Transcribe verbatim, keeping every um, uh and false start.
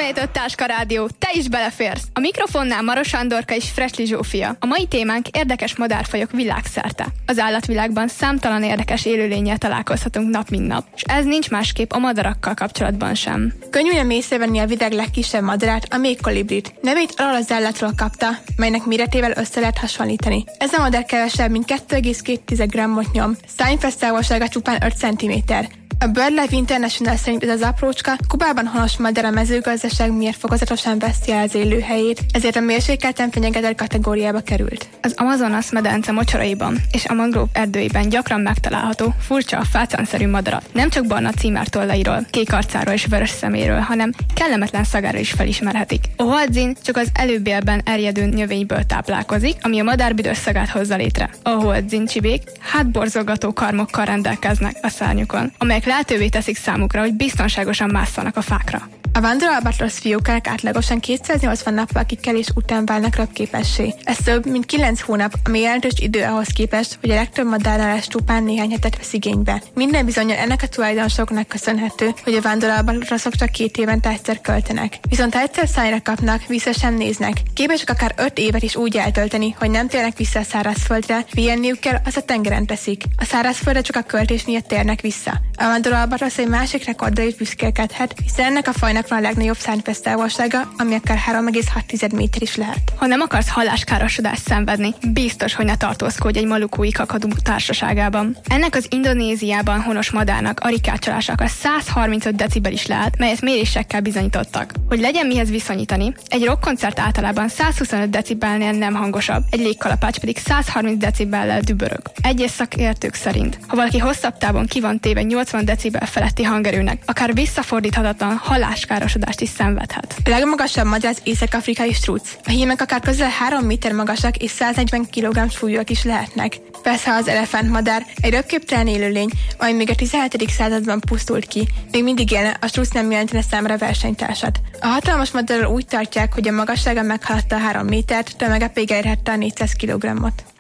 nyolcvanhét öt Táska Rádió, te is beleférsz! A mikrofonnál Maros Andorka és Fresli Zsófia. A mai témánk érdekes madárfajok világszerte. Az állatvilágban számtalan érdekes élőlénnyel találkozhatunk nap mint nap, és ez nincs másképp a madarakkal kapcsolatban sem. Könnyűen észrevenni a világ legkisebb madarát, a méhkolibrit. Nevét arról az állatról kapta, melynek méretével össze lehet hasonlítani. Ez a madár kevesebb, mint kettő egész két grammot nyom, szájfesztávolsága csupán öt centiméter. A BirdLife International szerint ez az aprócska Kubában honos madár a mezőgazdaság miatt fokozatosan veszi el az élőhelyét, ezért a mérsékelten fenyegetett kategóriába került. Az Amazonas medence mocsaraiban és a mangrove erdőiben gyakran megtalálható furcsa, fácánszerű madarat. Nem csak barna címertollairól, kék arcáról és vörös szeméről, hanem kellemetlen szagára is felismerhetik. A hoadzin csak az előbélben erjedő növényből táplálkozik, ami a madár büdös szagát hozza létre. A hoadzin csibék hátborzolgató karmokkal rendelkeznek a szárnyukon, amelyek lehetővé teszik számukra, hogy biztonságosan másszanak a fákra. A vándorló albatros fiókák átlagosan kétszáznyolcvan nappal kikelés után válnak röpképessé. Ez több, mint kilenc hónap, ami jelentős idő ahhoz képest, hogy a legtöbb madárnál ez csupán néhány hetet vesz igénybe. Minden bizonnyal ennek a tulajdonosoknak köszönhető, hogy a vándorló albatroszok csak két évente egyszer költenek. Viszont ha egyszer szájra kapnak, vissza sem néznek. Képesek akár öt évet is úgy eltölteni, hogy nem térnek vissza a szárazföldre, pihenniük kell, azt a tengeren teszik. A szárazföldre csak a költés miatt térnek vissza. A vándorló albatrosz egy másik rekordra is büszkélkedhet, hiszen ennek a fajnak van a legnagyobb szárnyfesztávolsága, ami akár három egész hat méter is lehet. Ha nem akarsz halláskárosodást szenvedni, biztos, hogy ne tartózkodj egy malukói kakadú társaságában. Ennek az Indonéziában honos madárnak a rikácsolása akár száz harmincöt decibel is lehet, melyet mérésekkel bizonyítottak. Hogy legyen mihez viszonyítani, egy rockkoncert általában száz huszonöt decibelnél nem hangosabb, egy légkalapács pedig száz harminc decibellel dübörög. Egyes szakértők szerint, ha valaki hosszabb távon ki van téve nyolcvan decibel feletti hangerőnek, akár visszafordíthatatlan halláskárosodást is szenvedhet. A legmagasabb madár az észak-afrikai struc. A hímek akár közel három méter magasak és száznegyven kilogramm súlyúak is lehetnek. Persze az elefántmadár egy röpképtelen élőlény, ami még a tizenhetedik században pusztult ki. Még mindig élne, a struc nem jelentene számára versenytársat. A hatalmas madárról úgy tartják, hogy a magassága meghaladta a három métert, tömege pedig elérhette a négyszáz kilogrammot.